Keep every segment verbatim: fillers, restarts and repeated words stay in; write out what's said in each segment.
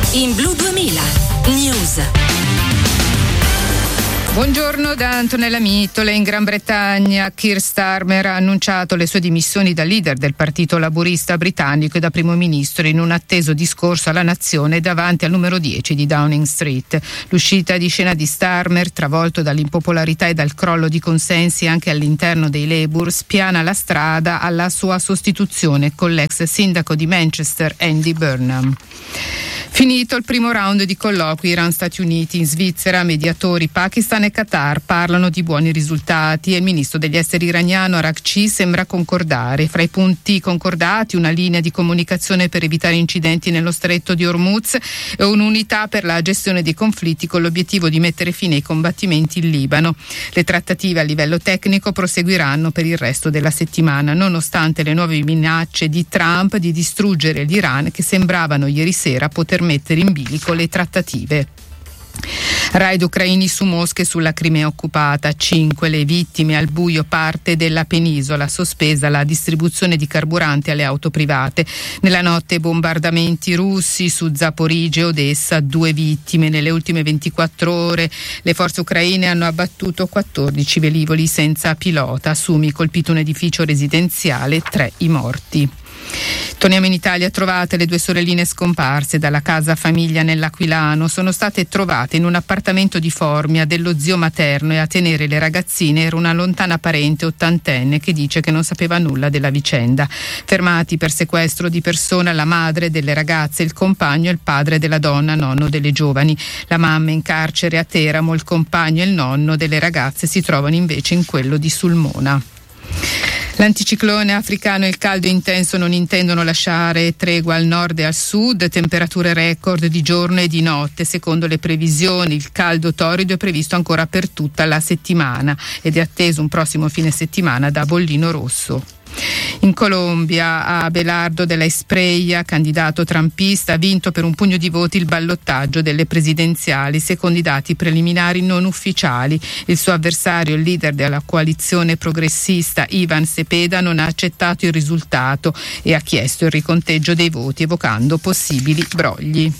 In Blu duemila News. Buongiorno da Antonella Mittola. In Gran Bretagna Keir Starmer ha annunciato le sue dimissioni da leader del Partito Laburista britannico e da primo ministro in un atteso discorso alla nazione davanti al numero dieci di Downing Street. L'uscita di scena di Starmer, travolto dall'impopolarità e dal crollo di consensi anche all'interno dei Labour, spiana la strada alla sua sostituzione con l'ex sindaco di Manchester Andy Burnham. Finito il primo round di colloqui Iran-Stati Uniti, in Svizzera mediatori Pakistan e Qatar parlano di buoni risultati e il ministro degli esteri iraniano Araghchi sembra concordare. Fra i punti concordati una linea di comunicazione per evitare incidenti nello stretto di Hormuz e un'unità per la gestione dei conflitti con l'obiettivo di mettere fine ai combattimenti in Libano. Le trattative a livello tecnico proseguiranno per il resto della settimana, nonostante le nuove minacce di Trump di distruggere l'Iran che sembravano ieri sera poter mettere in bilico le trattative. Raid ucraini su Mosca e sulla Crimea occupata. Cinque le vittime, al buio parte della penisola, sospesa la distribuzione di carburante alle auto private. Nella notte bombardamenti russi su Zaporizhzhia e Odessa, due vittime. Nelle ultime ventiquattro ore le forze ucraine hanno abbattuto quattordici velivoli senza pilota. Sumi colpito un edificio residenziale, tre i morti. Torniamo in Italia. Trovate le due sorelline scomparse dalla casa famiglia nell'Aquilano. Sono state trovate in un appartamento di Formia dello zio materno e a tenere le ragazzine era una lontana parente ottantenne che dice che non sapeva nulla della vicenda. Fermati per sequestro di persona la madre delle ragazze, il compagno e il padre della donna, nonno delle giovani. La mamma in carcere a Teramo, il compagno e il nonno delle ragazze si trovano invece in quello di Sulmona. L'anticiclone africano e il caldo intenso non intendono lasciare tregua al nord e al sud, temperature record di giorno e di notte. Secondo le previsioni il caldo torrido è previsto ancora per tutta la settimana ed è atteso un prossimo fine settimana da bollino rosso. In Colombia Abelardo de la Espriella, candidato trumpista, ha vinto per un pugno di voti il ballottaggio delle presidenziali, secondo i dati preliminari non ufficiali. Il suo avversario, il leader della coalizione progressista Ivan Cepeda, non ha accettato il risultato e ha chiesto il riconteggio dei voti, evocando possibili brogli.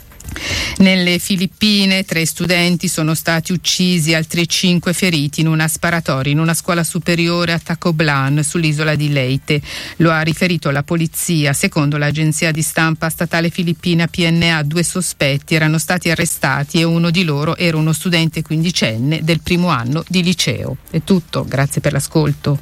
Nelle Filippine tre studenti sono stati uccisi, altri cinque feriti in una sparatoria in una scuola superiore a Tacoblan sull'isola di Leyte. Lo ha riferito la polizia. Secondo l'agenzia di stampa statale filippina P N A, due sospetti erano stati arrestati e uno di loro era uno studente quindicenne del primo anno di liceo. È tutto, grazie per l'ascolto.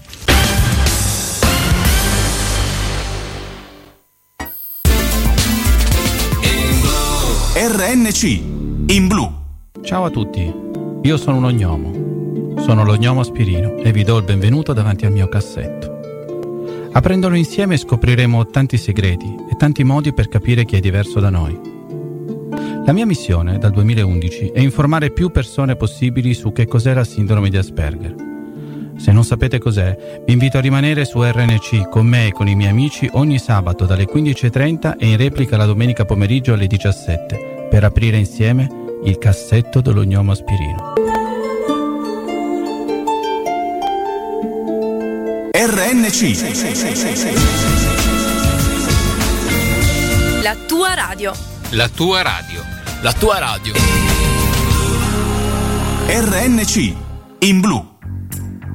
R N C in blu. Ciao a tutti, io sono un ognomo. Sono lo gnomo Spirino e vi do il benvenuto davanti al mio cassetto. Aprendolo insieme scopriremo tanti segreti e tanti modi per capire chi è diverso da noi. La mia missione dal duemilaundici è informare più persone possibili su che cos'è la sindrome di Asperger. Se non sapete cos'è, vi invito a rimanere su R N C con me e con i miei amici ogni sabato dalle quindici e trenta e in replica la domenica pomeriggio alle diciassette per aprire insieme il cassetto dello gnomo Spirino. R N C, la tua radio. La tua radio. La tua radio. R N C in blu.